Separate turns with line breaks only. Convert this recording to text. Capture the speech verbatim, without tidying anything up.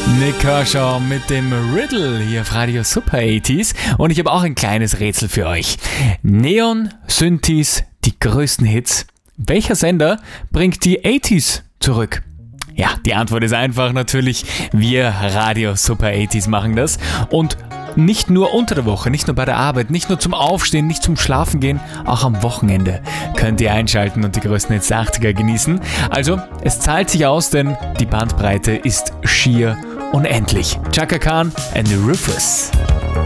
Nick Kershaw mit dem Riddle hier auf Radio Super achtziger und ich habe auch ein kleines Rätsel für euch. Neon, Synthes, die größten Hits. Welcher Sender bringt die achtziger zurück? Ja, die Antwort ist einfach natürlich, wir Radio Super achtziger machen das und nicht nur unter der Woche, nicht nur bei der Arbeit, nicht nur zum Aufstehen, nicht zum Schlafen gehen, auch am Wochenende könnt ihr einschalten und die größten Hits der achtziger genießen. Also, es zahlt sich aus, denn die Bandbreite ist schier unendlich. Chaka Khan and the Rufus.